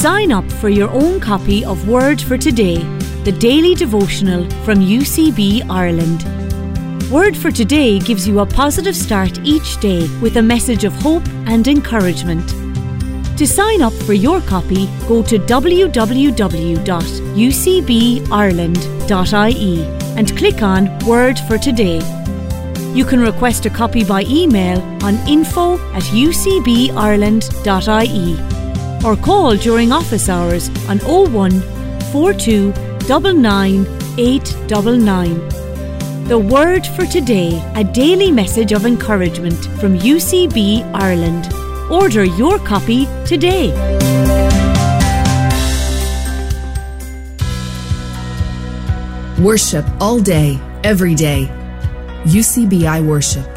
Sign up for your own copy of Word for Today, the daily devotional from UCB Ireland. Word for Today gives you a positive start each day with a message of hope and encouragement. To sign up for your copy, go to www.ucbireland.ie and click on Word for Today. You can request a copy by email on info@ucbireland.ie or call during office hours on 01 42 99 899. The Word for Today, a daily message of encouragement from UCB Ireland. Order your copy today. Worship all day, every day. UCBI Worship.